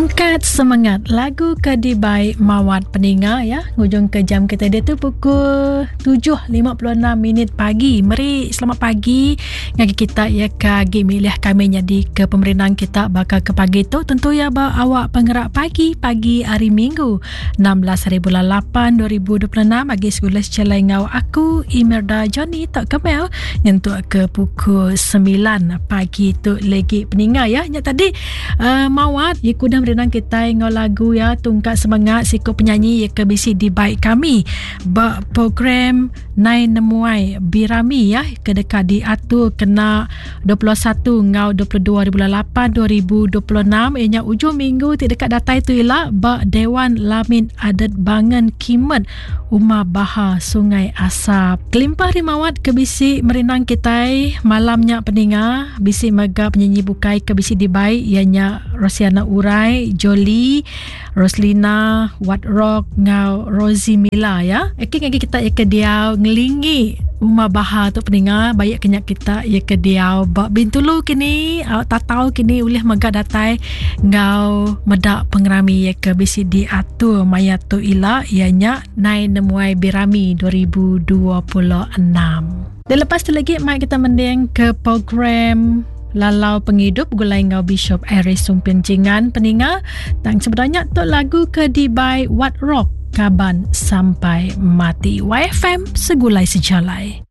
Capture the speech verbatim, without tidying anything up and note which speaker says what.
Speaker 1: Tongkat Semangat, lagu Kedibai Mawat pendengar ya. Hujung ke jam kita dia tu pukul tujuh lima puluh enam minit pagi. Mari selamat pagi ngagi kita ya kagi milih kami jadi ke pemerintahan kita bakal ke pagi tu tentu ya ba awak penggerak pagi pagi hari Minggu enam belas hari bulan lapan dua ribu dua puluh enam bagi segulas celai ngau aku Imelda Johnny tak kemel nyentuk ke pukul sembilan pagi tu lagi pendengar ya. Nya tadi uh, Mawat ya kuda merenang kita ngau lagu ya Tongkat Semangat siku penyanyi ya ke bisi di baik kami ba program Nai Nemuai Birami ya kedekat diatur kena dua puluh satu ngau dua puluh dua hari bulan lapan dua ribu dua puluh enam ianya ujung minggu ti dekat datai tu ialah ba Dewan Lamin Adat Bangan Kimet Umar Bahar Sungai Asap kelimpah rimawat ke bisi merenang kita malamnya pendengar bisi mega penyanyi bukai ke bisi di baik ianya Rosiana Urai, Jolie, Roslina, Wat Rock, ngau Rosie Mila ya. Eki ngagi kita ya ke diau ngelingi Umar Bahar tu pendengar banyak kenyak kita ya ke diau bak bintulu kini awak tak tahu kini ulih mega datai ngau medak pengerami ya ke bisi diatur mayat tu ila ianya Nai Nemuai Birami dua ribu dua puluh enam. Dan lepas tu lagi mai kita mendeng ke program Lalau Penghidup gulai ngau Bishop Aris Sumpian Jingan pendengar dan sebenarnya tu lagu Kedibai Wat Rock Kaban Sampai Mati Y F M Segulai Sejalai.